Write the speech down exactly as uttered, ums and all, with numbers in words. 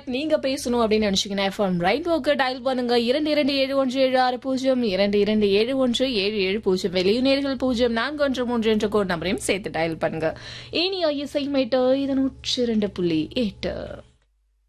In fact நீங்க பேசணும் அப்படின்னு நினைச்சீங்கன்னா எஃப்எம் ரைட்வோக்கு டயல் பண்ணுங்க இரண்டு இரண்டு ஏழு ஒன்று ஏழு ஆறு பூஜ்ஜியம் இரண்டு இரண்டு ஏழு ஒன்று ஏழு ஏழு பூஜ்ஜியம் வெளியுநேர்கள் பூஜ்ஜியம் நான்கு ஒன்று மூன்று என்ற கோட் நம்பரையும் சேர்த்து டயல் பண்ணுங்க. இனி இசை மேட்டு இது நூற்றி இரண்டு புள்ளி எட்டு.